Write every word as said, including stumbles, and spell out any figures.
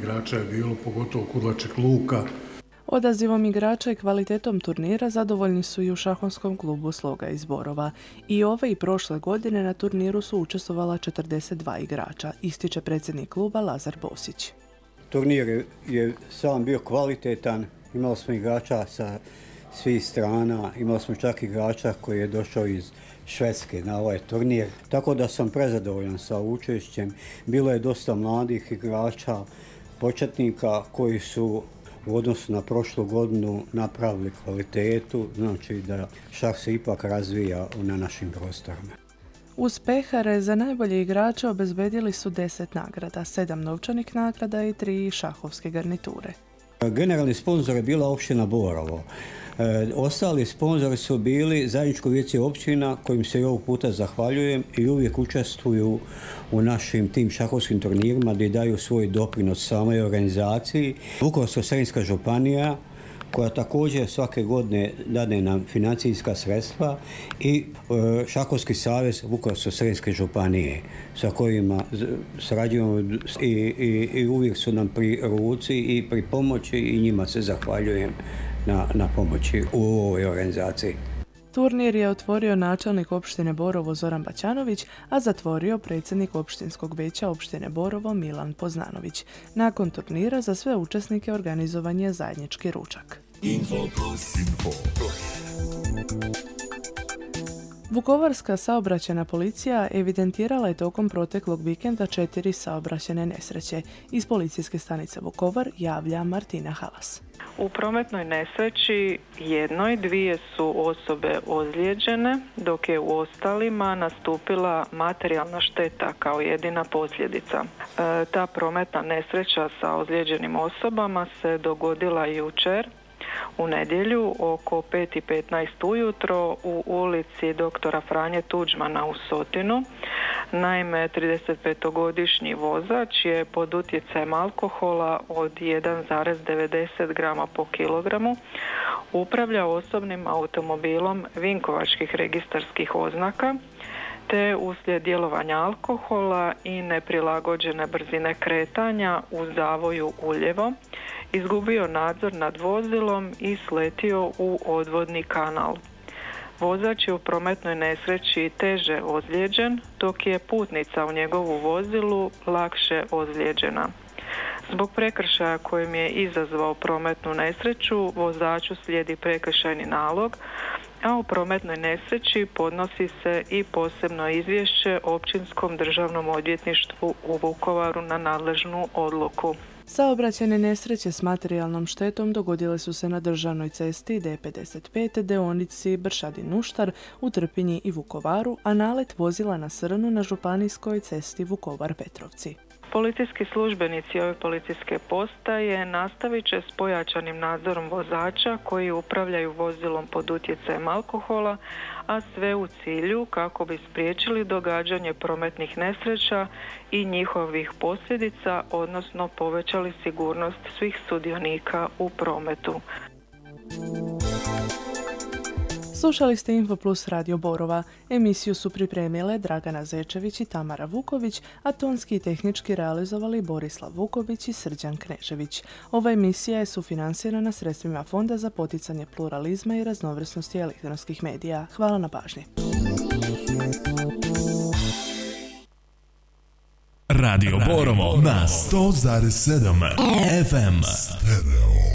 igrača je bilo, pogotovo Kudlaček Luka. Odazivom igrača i kvalitetom turnira zadovoljni su i u šahovskom klubu Sloga iz Borova. I ove i prošle godine na turniru su učestvovala četrdeset dva igrača, ističe predsjednik kluba Lazar Bosić. Turnir je sam bio kvalitetan, imali smo igrača sa svih strana, imali smo čak igrača koji je došao iz Švedske na ovaj turnir, tako da sam prezadovoljan sa učešćem. Bilo je dosta mladih igrača, početnika koji su u odnosu na prošlu godinu napravili kvalitetu, znači da šah se ipak razvija na našim prostorima. Uz pehare za najbolje igrače obezbedili su deset nagrada, sedam novčanih nagrada i tri šahovske garniture. Generalni sponzor je bila općina Borovo. E, ostali sponzori su bili zajedničko vijeće općina kojim se i ovog puta zahvaljujem i uvijek učestvuju u našim tim šahovskim turnirima gdje daju svoj doprinos samoj organizaciji. Vukovarsko-srijemska županija koja također svake godine dade nam financijska sredstva i e, Šahovski savez Vukovarsko-srijemske županije sa kojima sarađujemo i, i, i uvijek su nam pri ruci i pri pomoći i njima se zahvaljujem na, na pomoći u ovoj organizaciji. Turnir je otvorio načelnik opštine Borovo Zoran Baćanović, a zatvorio predsjednik opštinskog vijeća opštine Borovo Milan Poznanović. Nakon turnira za sve učesnike organizovan je zajednički ručak. Info plus. Info plus. Vukovarska saobraćajna policija evidentirala je tokom proteklog vikenda četiri saobraćajne nesreće. Iz policijske stanice Vukovar javlja Martina Halas. U prometnoj nesreći jednoj dvije su osobe ozlijeđene, dok je u ostalima nastupila materijalna šteta kao jedina posljedica. E, ta prometna nesreća sa ozlijeđenim osobama se dogodila jučer u nedjelju oko pet i petnaest ujutro u ulici doktora Franje Tuđmana u Sotinu. Naime, tridesetpetogodišnji vozač je pod utjecajem alkohola od jedan zarez devedeset grama po kilogramu upravljao osobnim automobilom vinkovačkih registarskih oznaka, te uslijed djelovanja alkohola i neprilagođene brzine kretanja u zavoju uljevo izgubio nadzor nad vozilom i sletio u odvodni kanal. Vozač je u prometnoj nesreći teže ozlijeđen, dok je putnica u njegovu vozilu lakše ozlijeđena. Zbog prekršaja kojim je izazvao prometnu nesreću, vozaču slijedi prekršajni nalog, a u prometnoj nesreći podnosi se i posebno izvješće Općinskom državnom odvjetništvu u Vukovaru na nadležnu odluku. Saobraćajne nesreće s materijalnom štetom dogodile su se na državnoj cesti D pedeset pet deonici Bršadin-Nuštar u Trpinji i Vukovaru, a nalet vozila na Srnu na županijskoj cesti Vukovar-Petrovci. Policijski službenici ove policijske postaje nastavit će s pojačanim nadzorom vozača koji upravljaju vozilom pod utjecajem alkohola, a sve u cilju kako bi spriječili događanje prometnih nesreća i njihovih posljedica, odnosno povećali sigurnost svih sudionika u prometu. Slušali ste Info Plus Radio Borova. Emisiju su pripremile Dragana Zečević i Tamara Vuković, a tonski i tehnički realizovali Borislav Vuković i Srđan Knežević. Ova emisija je sufinansirana sredstvima Fonda za poticanje pluralizma i raznovrsnosti elektronskih medija. Hvala na pažnji. Radio Borovo na sto zarez sedam F M. Stereo.